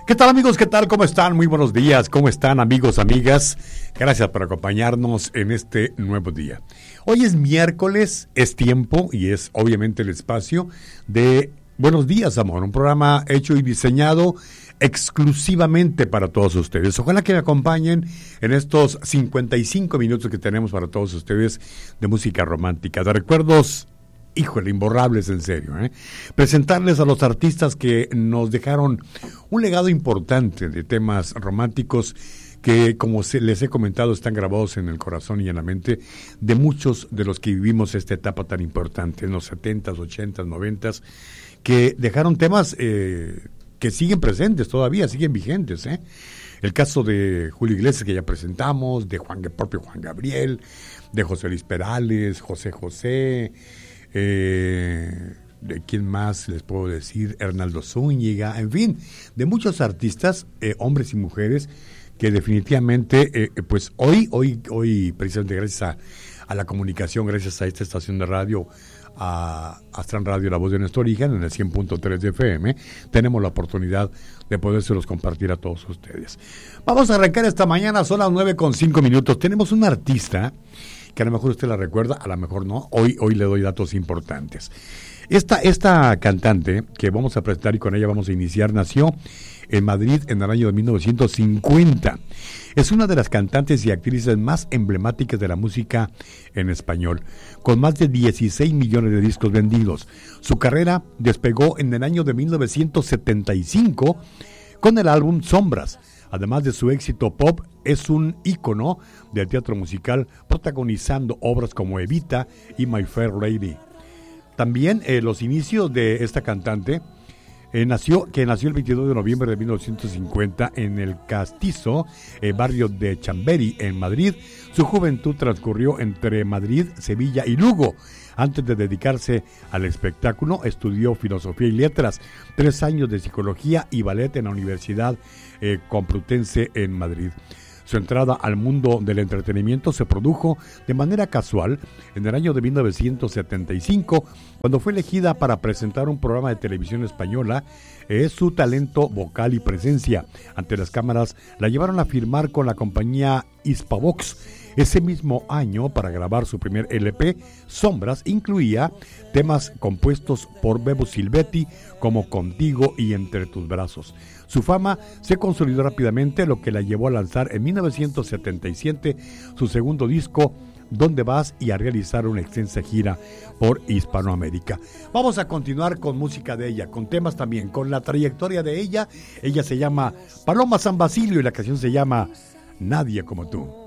¿Qué tal, amigos? ¿Qué tal? ¿Cómo están? Muy buenos días. ¿Cómo están, amigos, amigas? Gracias por acompañarnos en este nuevo día. Hoy es miércoles, es tiempo y es obviamente el espacio de Buenos Días, Amor, un programa hecho y diseñado exclusivamente para todos ustedes. Ojalá que me acompañen en estos 55 minutos que tenemos para todos ustedes de música romántica, de recuerdos, híjole, imborrables, en serio, presentarles a los artistas que nos dejaron un legado importante de temas románticos que, como les he comentado, están grabados en el corazón y en la mente de muchos de los que vivimos esta etapa tan importante, en los 70s, 80s, 90s, que dejaron temas que siguen presentes todavía, siguen vigentes, El caso de Julio Iglesias, que ya presentamos, de propio Juan Gabriel, de José Luis Perales, José José, de quién más les puedo decir, Hernaldo Zúñiga, en fin, de muchos artistas, hombres y mujeres, que definitivamente, pues hoy precisamente gracias a la comunicación, gracias a esta estación de radio, a Astran Radio, la voz de nuestro origen, en el 100.3 de FM, tenemos la oportunidad de podérselos compartir a todos ustedes. Vamos a arrancar esta mañana, son las 9:05. Tenemos un artista que a lo mejor usted la recuerda, a lo mejor no. Hoy le doy datos importantes. Esta cantante que vamos a presentar y con ella vamos a iniciar, nació en Madrid en el año de 1950. Es una de las cantantes y actrices más emblemáticas de la música en español, con más de 16 millones de discos vendidos. Su carrera despegó en el año de 1975 con el álbum Sombras. Además de su éxito pop, es un ícono del teatro musical, protagonizando obras como Evita y My Fair Lady. También los inicios de esta cantante, nació el 22 de noviembre de 1950 en el castizo barrio de Chamberí, en Madrid. Su juventud transcurrió entre Madrid, Sevilla y Lugo. Antes de dedicarse al espectáculo, estudió filosofía y letras, 3 años de psicología y ballet en la Universidad Complutense en Madrid. Su entrada al mundo del entretenimiento se produjo de manera casual en el año de 1975, cuando fue elegida para presentar un programa de televisión española. Su talento vocal y presencia ante las cámaras la llevaron a firmar con la compañía Hispavox. Ese mismo año, para grabar su primer LP, Sombras, incluía temas compuestos por Bebo Silvetti, como Contigo y Entre tus brazos. Su fama se consolidó rápidamente, lo que la llevó a lanzar en 1977 su segundo disco, ¿Dónde vas?, y a realizar una extensa gira por Hispanoamérica. Vamos a continuar con música de ella, con temas también, con la trayectoria de ella. Ella se llama Paloma San Basilio y la canción se llama Nadie como tú.